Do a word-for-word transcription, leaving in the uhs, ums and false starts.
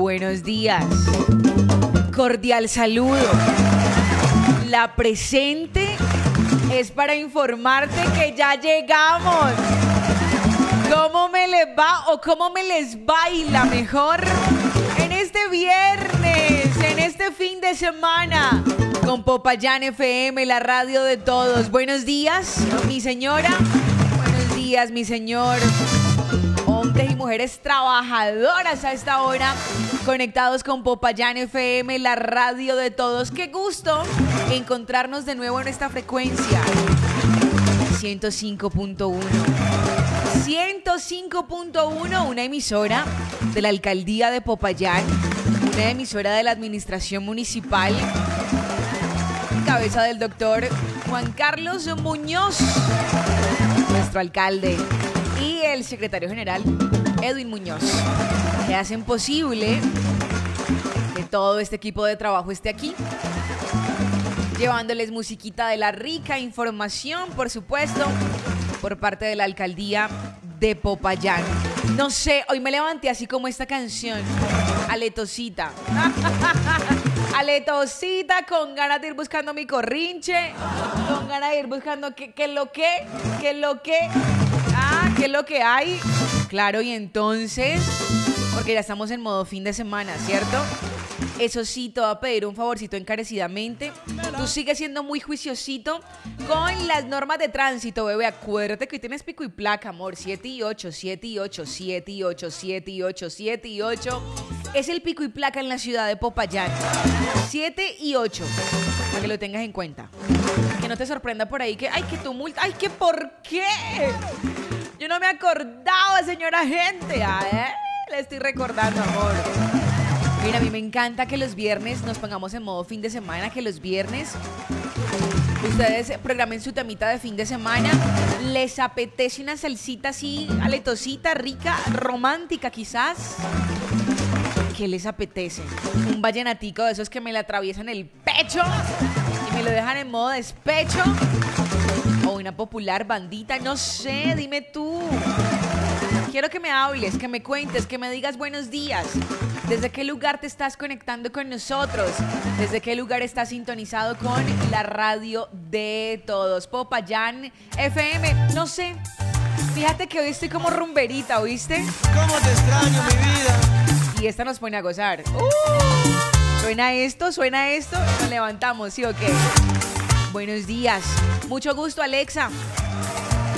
buenos días. Cordial saludo. La presente es para informarte que ya llegamos. ¿Cómo me les va o cómo me les baila mejor en este viernes, en este fin de semana? Con Popayán F M, la radio de todos. Buenos días, mi señora. Buenos días, mi señor. Hombres y mujeres trabajadoras a esta hora, conectados con Popayán F M, la radio de todos. Qué gusto encontrarnos de nuevo en esta frecuencia. ciento cinco punto uno. ciento cinco punto uno, una emisora de la alcaldía de Popayán, una emisora de la administración municipal, en cabeza del doctor Juan Carlos Muñoz, nuestro alcalde, y el secretario general Edwin Muñoz, que hacen posible que todo este equipo de trabajo esté aquí, llevándoles musiquita de la rica, información, por supuesto, por parte de la alcaldía de Popayán. No sé, hoy me levanté así como esta canción, aletosita. Aletosita, con ganas de ir buscando mi corrinche, con ganas de ir buscando qué es lo que, qué es lo que, ah, qué es lo que hay. Claro, y entonces, porque ya estamos en modo fin de semana, ¿cierto? Eso sí, te voy a pedir un favorcito encarecidamente. Tú sigues siendo muy juiciosito con las normas de tránsito, bebé. Acuérdate que hoy tienes pico y placa, amor. siete y ocho, siete y ocho, siete y ocho, siete y ocho, siete y ocho. Es el pico y placa en la ciudad de Popayán. siete y ocho. Para que lo tengas en cuenta. Que no te sorprenda por ahí que, ay, que tu multa, ay, que por qué. Yo no me acordaba, señora gente. Ah, ¿eh? Le estoy recordando, amor. Mira, a mí me encanta que los viernes nos pongamos en modo fin de semana, que los viernes ustedes programen su temita de fin de semana. Les apetece una salsita así, aletosita, rica, romántica quizás. ¿Qué les apetece? Un vallenatico de esos que me le atraviesan el pecho y me lo dejan en modo despecho. O una popular bandita, no sé, dime tú. Quiero que me hables, que me cuentes, que me digas buenos días. ¿Desde qué lugar te estás conectando con nosotros? ¿Desde qué lugar estás sintonizado con la radio de todos? Popayán F M, no sé. Fíjate que hoy estoy como rumberita, ¿oíste? ¿Cómo te extraño, mi vida? Y esta nos pone a gozar. Uh, ¿Suena esto? ¿Suena esto? Nos levantamos, ¿sí o qué? Buenos días. Mucho gusto, Alexa.